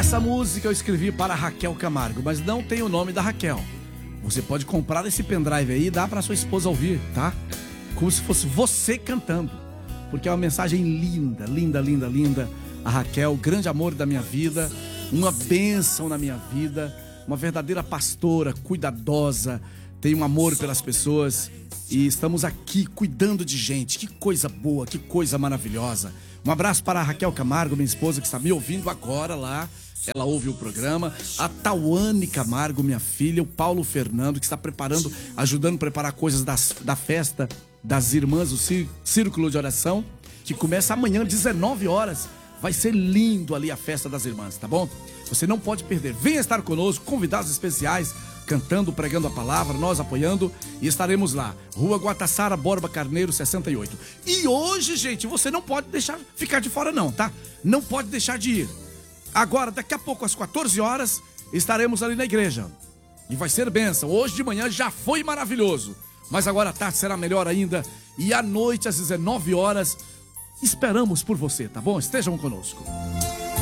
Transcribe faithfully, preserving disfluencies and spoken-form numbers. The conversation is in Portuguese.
Essa música eu escrevi para Raquel Camargo, mas não tem o nome da Raquel. Você pode comprar esse pendrive aí e dar para sua esposa ouvir, tá? Como se fosse você cantando, porque é uma mensagem linda, linda, linda, linda. A Raquel, grande amor da minha vida, uma bênção na minha vida, uma verdadeira pastora, cuidadosa, tem um amor pelas pessoas e estamos aqui cuidando de gente. Que coisa boa, que coisa maravilhosa. Um abraço para a Raquel Camargo, minha esposa, que está me ouvindo agora lá. Ela ouve o programa. A Tawane Camargo, minha filha. O Paulo Fernando, que está preparando, ajudando a preparar coisas das, da festa das irmãs, o Círculo de Oração, que começa amanhã, dezenove horas. Vai ser lindo ali a festa das irmãs, tá bom? Você não pode perder. Venha estar conosco, convidados especiais, cantando, pregando a palavra, nós apoiando, e estaremos lá. Rua Guatassara, Borba Carneiro, sessenta e oito. E hoje, gente, você não pode deixar ficar de fora não, tá? Não pode deixar de ir. Agora, daqui a pouco, às quatorze horas, estaremos ali na igreja. E vai ser bênção. Hoje de manhã já foi maravilhoso. Mas agora à tarde será melhor ainda. E à noite, às dezenove horas, esperamos por você, tá bom? Estejam conosco.